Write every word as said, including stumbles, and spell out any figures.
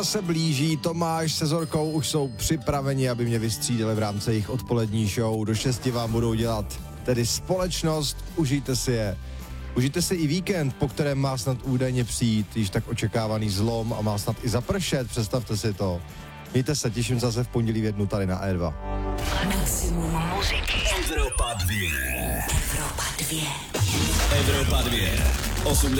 se blíží, Tomáš se Zorkou už jsou připraveni, aby mě vystřídali v rámci jejich odpolední show. Do šesti vám budou dělat tedy společnost, užijte si je. Užijte si i víkend, po kterém má snad údajně přijít již tak očekávaný zlom a má snad i zapršet, představte si to. Mějte se, těším zase v pondělí v jednu tady na E dva. Maximum muziky. Evropa dvě. Evropa dvě. Evropa dvě. osmdesát